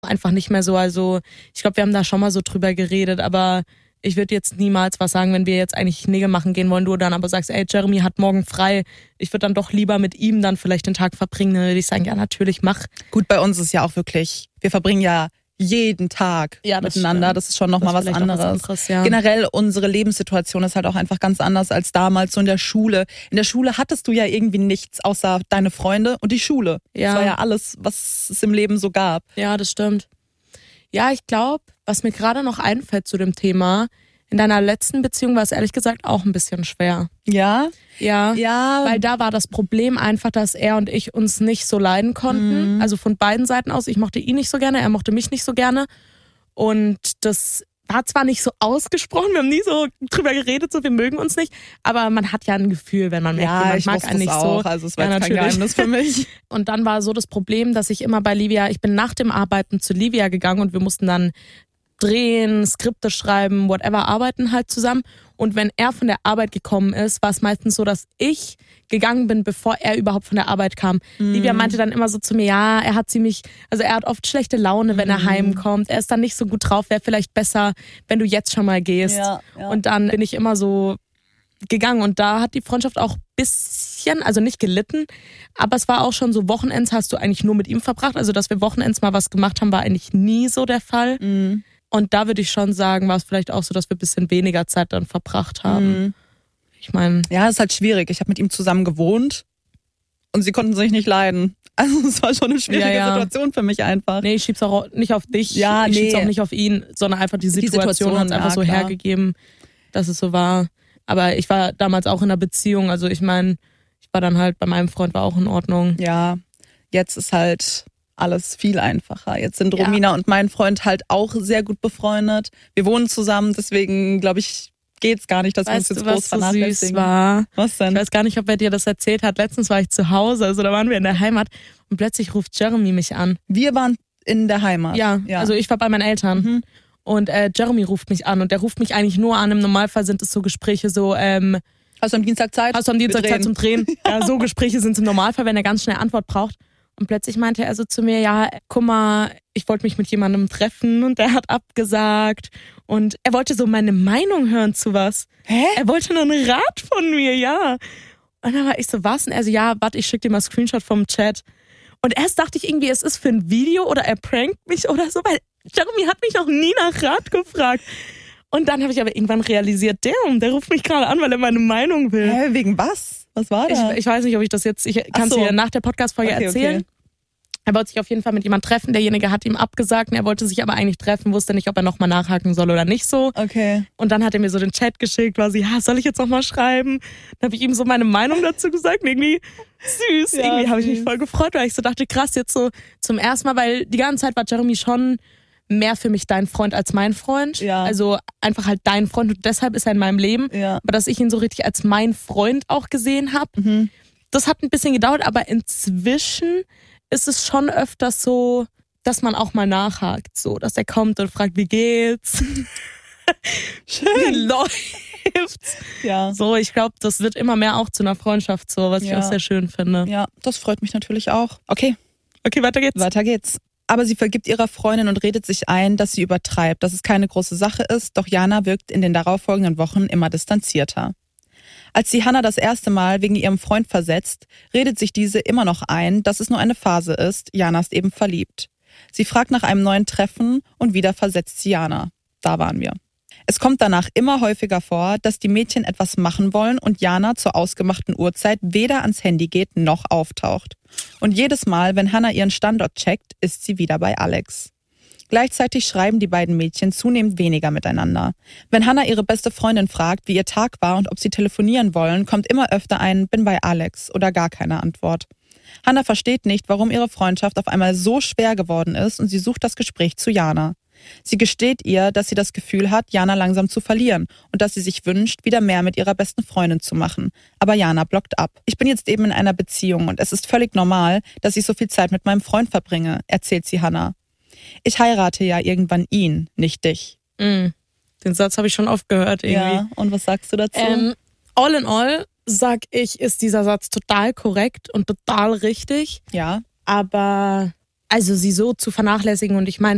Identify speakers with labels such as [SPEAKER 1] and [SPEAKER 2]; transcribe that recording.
[SPEAKER 1] einfach nicht mehr so. Also ich glaube, wir haben da schon mal so drüber geredet, aber ich würde jetzt niemals was sagen, wenn wir jetzt eigentlich Nägel machen gehen wollen, du dann aber sagst, ey, Jeremy hat morgen frei, ich würde dann doch lieber mit ihm dann vielleicht den Tag verbringen, dann würde ich sagen, ja natürlich, mach.
[SPEAKER 2] Gut, bei uns ist ja auch wirklich, wir verbringen ja jeden Tag miteinander,
[SPEAKER 1] stimmt.
[SPEAKER 2] Das ist schon nochmal was anderes.
[SPEAKER 1] Ja.
[SPEAKER 2] Generell unsere Lebenssituation ist halt auch einfach ganz anders als damals so in der Schule. In der Schule hattest du ja irgendwie nichts außer deine Freunde und die Schule.
[SPEAKER 1] Ja.
[SPEAKER 2] Das war ja alles, was es im Leben so gab.
[SPEAKER 1] Ja, das stimmt. Ja, ich glaube, was mir gerade noch einfällt zu dem Thema, in deiner letzten Beziehung war es ehrlich gesagt auch ein bisschen schwer.
[SPEAKER 2] Ja?
[SPEAKER 1] Ja.
[SPEAKER 2] Ja.
[SPEAKER 1] Weil da war das Problem einfach, dass er und ich uns nicht so leiden konnten. Also von beiden Seiten aus. Ich mochte ihn nicht so gerne, er mochte mich nicht so gerne. Und das war zwar nicht so ausgesprochen, wir haben nie so drüber geredet, so wir mögen uns nicht, aber man hat ja ein Gefühl, wenn man merkt, jemand mag einen nicht
[SPEAKER 2] auch.
[SPEAKER 1] so.
[SPEAKER 2] Also es war jetzt kein Geheimnis für mich.
[SPEAKER 1] Und dann war so das Problem, dass ich immer bei Livia, ich bin nach dem Arbeiten zu Livia gegangen und wir mussten dann drehen, Skripte schreiben, whatever, arbeiten halt zusammen. Und wenn er von der Arbeit gekommen ist, war es meistens so, dass ich gegangen bin, bevor er überhaupt von der Arbeit kam. Livia meinte dann immer so zu mir, ja, er hat oft schlechte Laune, wenn er heimkommt. Er ist dann nicht so gut drauf, wäre vielleicht besser, wenn du jetzt schon mal gehst.
[SPEAKER 2] Ja.
[SPEAKER 1] Und dann bin ich immer so gegangen und da hat die Freundschaft auch ein bisschen, also nicht gelitten, aber es war auch schon so, Wochenends hast du eigentlich nur mit ihm verbracht. Also dass wir Wochenends mal was gemacht haben, war eigentlich nie so der Fall. Und da würde ich schon sagen, war es vielleicht auch so, dass wir ein bisschen weniger Zeit dann verbracht haben. Ich meine...
[SPEAKER 2] Ja, es ist halt schwierig. Ich habe mit ihm zusammen gewohnt und sie konnten sich nicht leiden. Also es war schon eine schwierige Situation für mich einfach.
[SPEAKER 1] Nee, ich schieb's auch nicht auf dich,
[SPEAKER 2] ja,
[SPEAKER 1] ich schieb's auch nicht auf ihn, sondern einfach die Situation hat es einfach so hergegeben, dass es so war. Aber ich war damals auch in einer Beziehung, also ich meine, ich war dann halt bei meinem Freund, war auch in Ordnung.
[SPEAKER 2] Ja, jetzt ist halt alles viel einfacher. Jetzt sind Romina und mein Freund halt auch sehr gut befreundet. Wir wohnen zusammen, deswegen glaube ich, geht's gar nicht, dass wir uns jetzt groß vernachlässigen.
[SPEAKER 1] So süß war?
[SPEAKER 2] Was denn?
[SPEAKER 1] Ich weiß gar nicht, ob er dir das erzählt hat. Letztens war ich zu Hause, also da waren wir in der Heimat und plötzlich ruft Jeremy mich an.
[SPEAKER 2] Wir waren in der Heimat.
[SPEAKER 1] Ja. Also ich war bei meinen Eltern. Und Jeremy ruft mich an und der ruft mich eigentlich nur an. Im Normalfall sind es so Gespräche so,
[SPEAKER 2] hast du am Dienstag Zeit?
[SPEAKER 1] Hast du am Dienstag Zeit zum Drehen? Ja, so Gespräche sind es im Normalfall, wenn er ganz schnell Antwort braucht. Und plötzlich meinte er so zu mir, ja, guck mal, ich wollte mich mit jemandem treffen und der hat abgesagt. Und er wollte so meine Meinung hören zu was.
[SPEAKER 2] Hä?
[SPEAKER 1] Er wollte nur einen Rat von mir, ja. Und dann war ich so, was? Und er so, ja, warte, ich schick dir mal Screenshot vom Chat. Und erst dachte ich irgendwie, es ist für ein Video oder er prankt mich oder so, weil Jeremy hat mich noch nie nach Rat gefragt. Und dann habe ich aber irgendwann realisiert, der ruft mich gerade an, weil er meine Meinung will.
[SPEAKER 2] Hä, wegen was? Was war da?
[SPEAKER 1] Ich weiß nicht, ob ich das jetzt, ich kann es dir nach der Podcast-Folge erzählen. Okay. Er wollte sich auf jeden Fall mit jemandem treffen, derjenige hat ihm abgesagt und er wollte sich aber eigentlich treffen, wusste nicht, ob er nochmal nachhaken soll oder nicht so.
[SPEAKER 2] Okay.
[SPEAKER 1] Und dann hat er mir so den Chat geschickt, war sie, ja, soll ich jetzt nochmal schreiben? Dann habe ich ihm so meine Meinung dazu gesagt und irgendwie süß, irgendwie habe ich mich voll gefreut, weil ich so dachte, krass, jetzt so zum ersten Mal, weil die ganze Zeit war Jeremy schon mehr für mich dein Freund als mein Freund.
[SPEAKER 2] Ja.
[SPEAKER 1] Also einfach halt dein Freund und deshalb ist er in meinem Leben.
[SPEAKER 2] Ja.
[SPEAKER 1] Aber dass ich ihn so richtig als mein Freund auch gesehen habe, das hat ein bisschen gedauert, aber inzwischen ist es schon öfters so, dass man auch mal nachhakt, so, dass er kommt und fragt, wie geht's?
[SPEAKER 2] Schön.
[SPEAKER 1] Wie läuft's?
[SPEAKER 2] Ja.
[SPEAKER 1] So, ich glaube, das wird immer mehr auch zu einer Freundschaft, so, was ich auch sehr schön finde.
[SPEAKER 2] Ja, das freut mich natürlich auch. Okay,
[SPEAKER 1] weiter geht's.
[SPEAKER 2] Weiter geht's. Aber sie vergibt ihrer Freundin und redet sich ein, dass sie übertreibt, dass es keine große Sache ist, doch Jana wirkt in den darauffolgenden Wochen immer distanzierter. Als sie Hannah das erste Mal wegen ihrem Freund versetzt, redet sich diese immer noch ein, dass es nur eine Phase ist, Jana ist eben verliebt. Sie fragt nach einem neuen Treffen und wieder versetzt sie Jana. Da waren wir. Es kommt danach immer häufiger vor, dass die Mädchen etwas machen wollen und Jana zur ausgemachten Uhrzeit weder ans Handy geht noch auftaucht. Und jedes Mal, wenn Hannah ihren Standort checkt, ist sie wieder bei Alex. Gleichzeitig schreiben die beiden Mädchen zunehmend weniger miteinander. Wenn Hannah ihre beste Freundin fragt, wie ihr Tag war und ob sie telefonieren wollen, kommt immer öfter ein "Bin bei Alex" oder gar keine Antwort. Hannah versteht nicht, warum ihre Freundschaft auf einmal so schwer geworden ist und sie sucht das Gespräch zu Jana. Sie gesteht ihr, dass sie das Gefühl hat, Jana langsam zu verlieren und dass sie sich wünscht, wieder mehr mit ihrer besten Freundin zu machen. Aber Jana blockt ab. Ich bin jetzt eben in einer Beziehung und es ist völlig normal, dass ich so viel Zeit mit meinem Freund verbringe, erzählt sie Hannah. Ich heirate ja irgendwann ihn, nicht dich.
[SPEAKER 1] Den Satz habe ich schon oft gehört irgendwie.
[SPEAKER 2] Ja, und was sagst du dazu?
[SPEAKER 1] All in all, sag ich, ist dieser Satz total korrekt und total richtig.
[SPEAKER 2] Ja.
[SPEAKER 1] Aber also sie so zu vernachlässigen und ich meine,